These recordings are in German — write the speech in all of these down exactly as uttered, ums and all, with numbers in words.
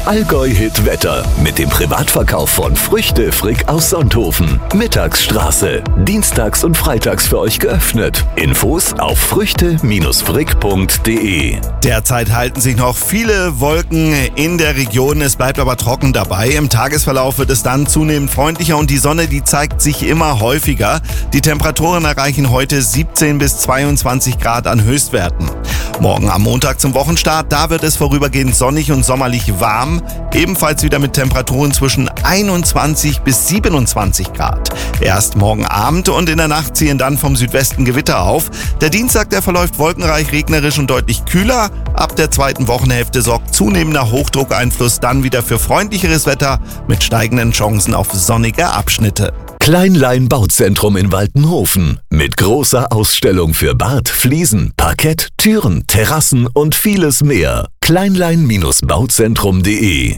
Das Allgäu-Hit-Wetter mit dem Privatverkauf von Früchte Frick aus Sonthofen. Mittagsstraße. Dienstags und freitags für euch geöffnet. Infos auf früchte frick punkt de. Derzeit halten sich noch viele Wolken in der Region. Es bleibt aber trocken dabei. Im Tagesverlauf wird es dann zunehmend freundlicher und die Sonne, die zeigt sich immer häufiger. Die Temperaturen erreichen heute siebzehn bis zweiundzwanzig Grad an Höchstwerten. Morgen am Montag zum Wochenstart, da wird es vorübergehend sonnig und sommerlich warm. Ebenfalls wieder mit Temperaturen zwischen einundzwanzig bis siebenundzwanzig Grad. Erst morgen Abend und in der Nacht ziehen dann vom Südwesten Gewitter auf. Der Dienstag, der verläuft wolkenreich, regnerisch und deutlich kühler. Ab der zweiten Wochenhälfte sorgt zunehmender Hochdruckeinfluss dann wieder für freundlicheres Wetter mit steigenden Chancen auf sonnige Abschnitte. Kleinlein Bauzentrum in Waltenhofen mit großer Ausstellung für Bad, Fliesen, Parkett, Türen, Terrassen und vieles mehr. Kleinlein Bauzentrum punkt de.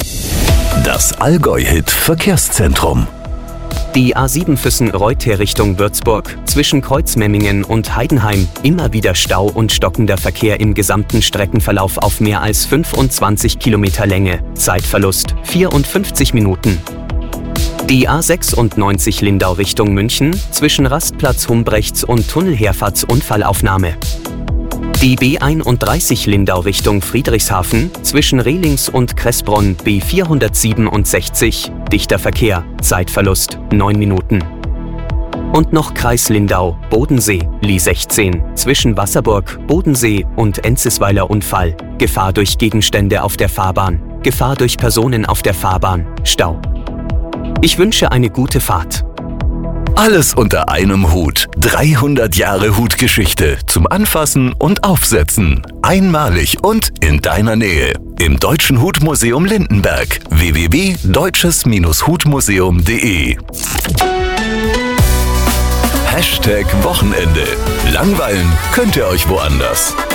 Das Allgäu-Hit Verkehrszentrum. Die A sieben Füssen-Reuter Richtung Würzburg, zwischen Kreuzmemmingen und Heidenheim, immer wieder Stau und stockender Verkehr im gesamten Streckenverlauf auf mehr als fünfundzwanzig Kilometer Länge, Zeitverlust vierundfünfzig Minuten. Die A sechsundneunzig Lindau Richtung München, zwischen Rastplatz Humbrechts und Tunnelherfahrtsunfallaufnahme. Die B einunddreißig Lindau Richtung Friedrichshafen, zwischen Rehlings und Kressbronn B vierhundertsiebenundsechzig, dichter Verkehr, Zeitverlust neun Minuten. Und noch Kreis Lindau, Bodensee, Li sechzehn, zwischen Wasserburg, Bodensee und Enzisweiler Unfall, Gefahr durch Gegenstände auf der Fahrbahn, Gefahr durch Personen auf der Fahrbahn, Stau. Ich wünsche eine gute Fahrt. Alles unter einem Hut. dreihundert Jahre Hutgeschichte zum Anfassen und Aufsetzen. Einmalig und in deiner Nähe. Im Deutschen Hutmuseum Lindenberg. w w w punkt deutsches hutmuseum punkt de. Hashtag Wochenende. Langweilen könnt ihr euch woanders.